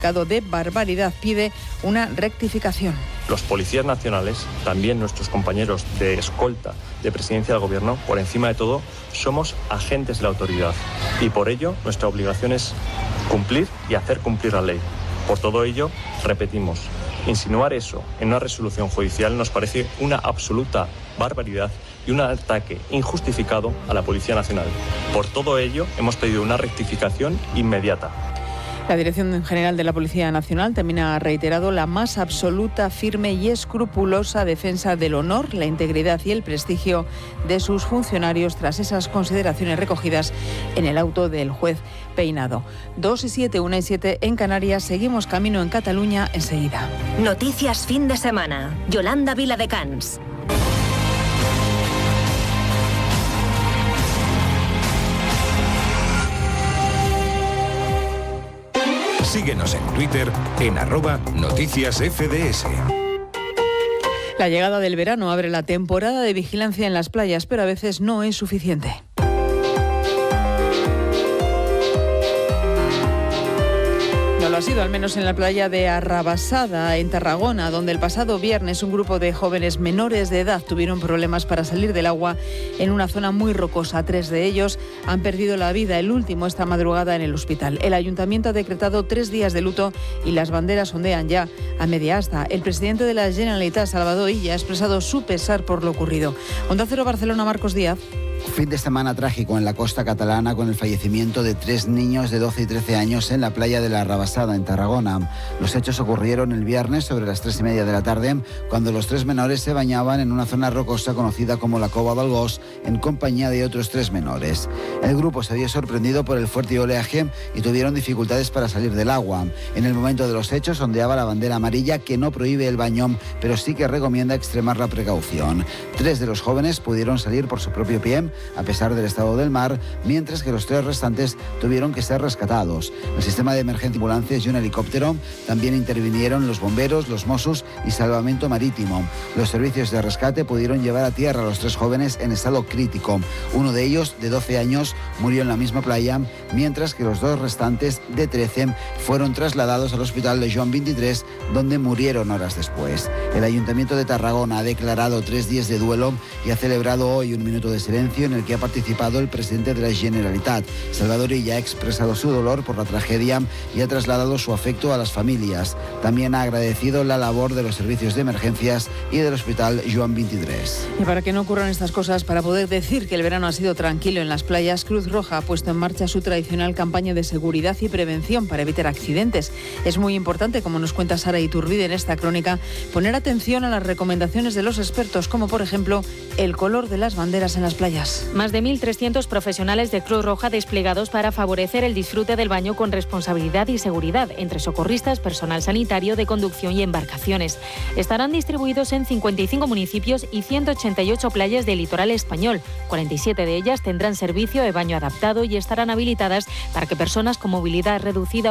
de barbaridad, pide una rectificación. Los policías nacionales, también nuestros compañeros de escolta de Presidencia del Gobierno, por encima de todo, somos agentes de la autoridad y por ello nuestra obligación es cumplir y hacer cumplir la ley. Por todo ello, repetimos, insinuar eso en una resolución judicial nos parece una absoluta barbaridad y un ataque injustificado a la Policía Nacional. Por todo ello, hemos pedido una rectificación inmediata. La Dirección General de la Policía Nacional también ha reiterado la más absoluta, firme y escrupulosa defensa del honor, la integridad y el prestigio de sus funcionarios tras esas consideraciones recogidas en el auto del juez Peinado. 2:07, 1:07 en Canarias. Seguimos camino en Cataluña enseguida. Noticias fin de semana. Yolanda Viladecans. Síguenos en Twitter en @noticiasfds. La llegada del verano abre la temporada de vigilancia en las playas, pero a veces no es suficiente. No lo ha sido, al menos en la playa de Arrabasada, en Tarragona, donde el pasado viernes un grupo de jóvenes menores de edad tuvieron problemas para salir del agua en una zona muy rocosa. 3 de ellos han perdido la vida, el último esta madrugada en el hospital. El ayuntamiento ha decretado 3 días de luto y las banderas ondean ya a media asta. El presidente de la Generalitat, Salvador Illa, ha expresado su pesar por lo ocurrido. Onda Cero Barcelona, Marcos Díaz. Fin de semana trágico en la costa catalana con el fallecimiento de 3 niños de 12 y 13 años en la playa de la Arrabasada, en Tarragona. Los hechos ocurrieron el viernes sobre las 3:30 de la tarde, cuando los 3 menores se bañaban en una zona rocosa conocida como la Cova del Gos, en compañía de otros 3 menores. El grupo se había sorprendido por el fuerte oleaje y tuvieron dificultades para salir del agua. En el momento de los hechos ondeaba la bandera amarilla que no prohíbe el baño, pero sí que recomienda extremar la precaución. 3 de los jóvenes pudieron salir por su propio pie, a pesar del estado del mar, mientras que los 3 restantes tuvieron que ser rescatados. El sistema de emergencia, ambulancias y un helicóptero también intervinieron los bomberos, los Mossos y Salvamento Marítimo. Los servicios de rescate pudieron llevar a tierra a los 3 jóvenes en estado crítico. Uno de ellos, de 12 años, murió en la misma playa, mientras que los 2 restantes, de 13, fueron trasladados al hospital de Joan 23, donde murieron horas después. El Ayuntamiento de Tarragona ha declarado 3 días de duelo y ha celebrado hoy un minuto de silencio en el que ha participado el presidente de la Generalitat. Salvador Illa ha expresado su dolor por la tragedia y ha trasladado su afecto a las familias. También ha agradecido la labor de los servicios de emergencias y del hospital Joan 23. Y para que no ocurran estas cosas, para poder decir que el verano ha sido tranquilo en las playas, Cruz Roja ha puesto en marcha su tradicional campaña de seguridad y prevención para evitar accidentes. Es muy importante, como nos cuenta Sara Iturbide en esta crónica, poner atención a las recomendaciones de los expertos, como por ejemplo el color de las banderas en las playas. Más de 1.300 profesionales de Cruz Roja desplegados para favorecer el disfrute del baño con responsabilidad y seguridad, entre socorristas, personal sanitario de conducción y embarcaciones. Estarán distribuidos en 55 municipios y 188 playas del litoral español. 47 de ellas tendrán servicio de baño adaptado y estarán habilitadas para que personas con movilidad reducida